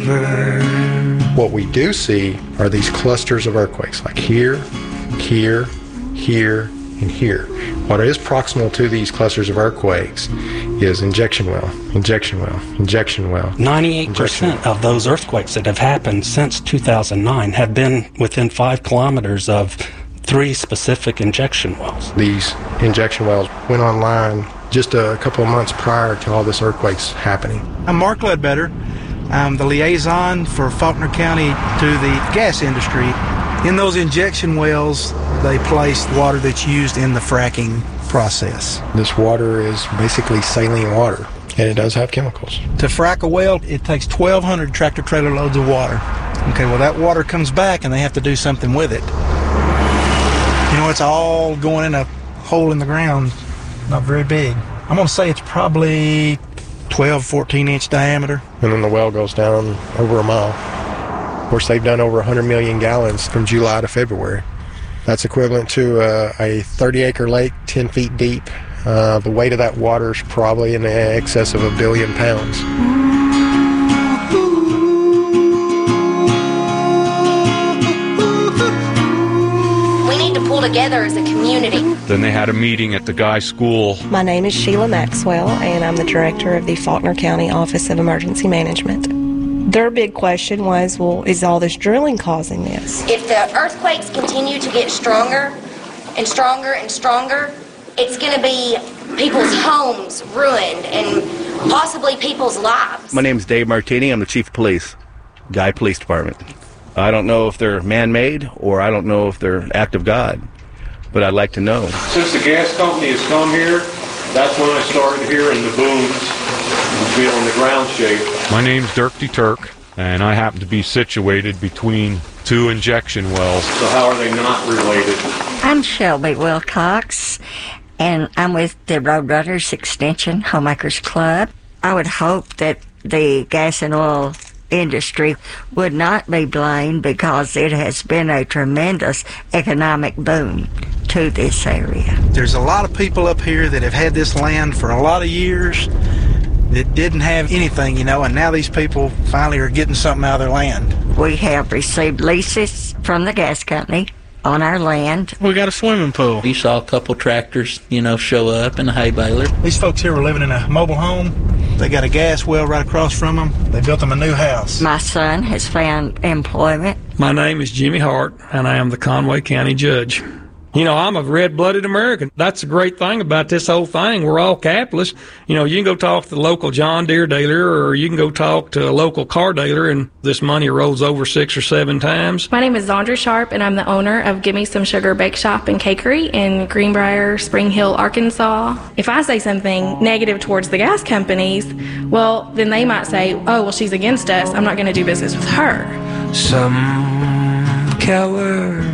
What we do see are these clusters of earthquakes, like here, here, here, and here. What is proximal to these clusters of earthquakes is injection well, injection well, injection well. 98% of those earthquakes that have happened since 2009 have been within 5 kilometers of 3 specific injection wells. These injection wells went online just a couple of months prior to all this earthquakes happening. I'm Mark Ledbetter. I'm the liaison for Faulkner County to the gas industry. In those injection wells, they place water that's used in the fracking process. This water is basically saline water, and it does have chemicals. To frack a well, it takes 1,200 tractor-trailer loads of water. Okay, well, that water comes back, and they have to do something with it. You know, it's all going in a hole in the ground, not very big. I'm going to say it's probably 12, 14-inch diameter. And then the well goes down over a mile. Of course, they've done over 100 million gallons from July to February. That's equivalent to a 30-acre lake, 10 feet deep. The weight of that water is probably in excess of 1 billion pounds. We need to pull together as a community. Then they had a meeting at the Guy School. My name is Sheila Maxwell, and I'm the director of the Faulkner County Office of Emergency Management. Their big question was, well, is all this drilling causing this? If the earthquakes continue to get stronger and stronger and stronger, it's going to be people's homes ruined and possibly people's lives. My name is Dave Martini. I'm the chief of police, Guy Police Department. I don't know if they're man-made or I don't know if they're act of God, but I'd like to know. Since the gas company has come here, that's when I started hearing the booms and feeling the ground shake. My name's Dirk de Turk, and I happen to be situated between 2 injection wells. So how are they not related? I'm Shelby Wilcox, and I'm with the Roadrunners Extension Homemakers Club. I would hope that the gas and oil industry would not be blamed because it has been a tremendous economic boom to this area. There's a lot of people up here that have had this land for a lot of years that didn't have anything, you know, and now these people finally are getting something out of their land. We have received leases from the gas company on our land. We got a swimming pool. We saw a couple tractors, show up and a hay baler. These folks here were living in a mobile home. They got a gas well right across from them. They built them a new house. My son has found employment. My name is Jimmy Hart, and I am the Conway County Judge. I'm a red-blooded American. That's the great thing about this whole thing. We're all capitalists. You can go talk to the local John Deere dealer, or you can go talk to a local car dealer, and this money rolls over 6 or 7 times. My name is Zondra Sharp, and I'm the owner of Gimme Some Sugar Bake Shop and Cakery in Greenbrier, Spring Hill, Arkansas. If I say something negative towards the gas companies, well, then they might say, oh, well, she's against us. I'm not going to do business with her. Some coward